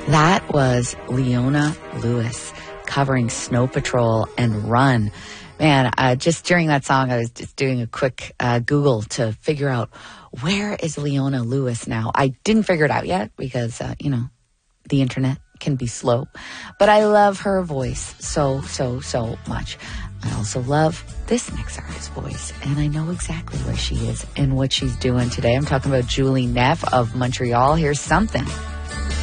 That was Leona Lewis covering Snow Patrol and Run. Man, just during that song, I was just doing a quick Google to figure out where is Leona Lewis now. I didn't figure it out yet because, the internet can be slow. But I love her voice so much. I also love this next artist's voice, and I know exactly where she is and what she's doing today. I'm talking about Julie Neff of Montreal. Here's something.